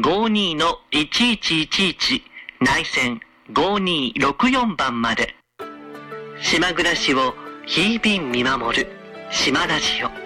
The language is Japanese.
52-1111内線5264番まで。島暮らしを日々見守る島ラジオ。